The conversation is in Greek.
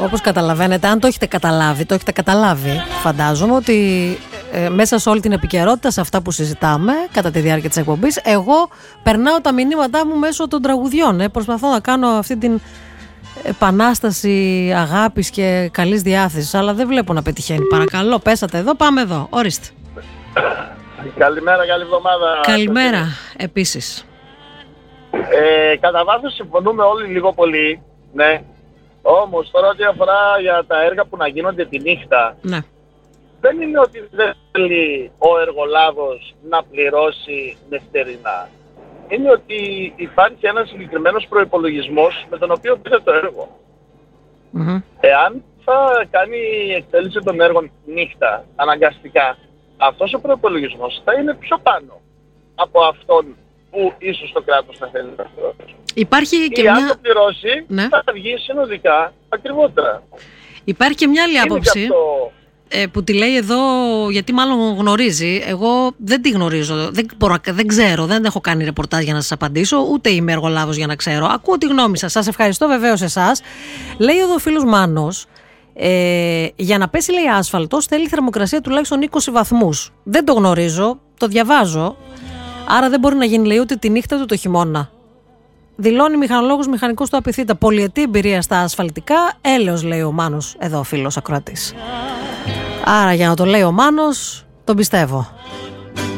Όπως καταλαβαίνετε, αν το έχετε καταλάβει, φαντάζομαι ότι μέσα σε όλη την επικαιρότητα, σε αυτά που συζητάμε κατά τη διάρκεια της εκπομπής, εγώ περνάω τα μηνύματά μου μέσω των τραγουδιών. Προσπαθώ να κάνω αυτή την επανάσταση αγάπης και καλής διάθεσης, αλλά δεν βλέπω να πετυχαίνει. Παρακαλώ, πέσατε εδώ, πάμε εδώ. Ορίστε. Καλημέρα, καλή εβδομάδα. Καλημέρα, επίσης. Κατά βάθος συμφωνούμε όλοι λίγο πολύ, ναι. Όμως τώρα ό,τι αφορά για τα έργα που να γίνονται τη νύχτα, ναι, δεν είναι ότι δεν θέλει ο εργολάβος να πληρώσει νυχτερινά. Είναι ότι υπάρχει ένας συγκεκριμένος προϋπολογισμός με τον οποίο πήρε το έργο. Εάν θα κάνει εκτέλεση των έργων νύχτα, αναγκαστικά, αυτός ο προϋπολογισμός θα είναι πιο πάνω από αυτόν που ίσως το κράτος θα θέλει να πληρώσει. Υπάρχει και αν το πληρώσει, ναι, θα βγει συνολικά ακριβότερα. Υπάρχει και μια άλλη άποψη που τη λέει εδώ, γιατί μάλλον γνωρίζει. Εγώ δεν τη γνωρίζω, δεν ξέρω, δεν έχω κάνει ρεπορτάζ για να σας απαντήσω, ούτε είμαι εργολάβος για να ξέρω. Ακούω τη γνώμη σας. Σας ευχαριστώ βεβαίως εσάς. Λέει εδώ ο φίλος Μάνος, για να πέσει, λέει, άσφαλτος θέλει θερμοκρασία τουλάχιστον 20 βαθμούς. Δεν το γνωρίζω, το διαβάζω. Άρα δεν μπορεί να γίνει, λέει, ούτε τη νύχτα ούτε το χειμώνα. Δηλώνει μηχανολόγος μηχανικός του Απειθήτα. Πολυετή εμπειρία στα ασφαλτικά. Έλεος, λέει ο Μάνος, εδώ ο φίλος ακροατής. Άρα για να το λέει ο Μάνος, τον πιστεύω.